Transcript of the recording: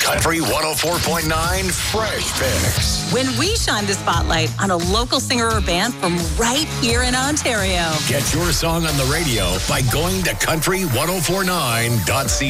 Country 104.9 Fresh Picks. When we shine the spotlight on a local singer or band from right here in Ontario. Get your song on the radio by going to country1049.ca.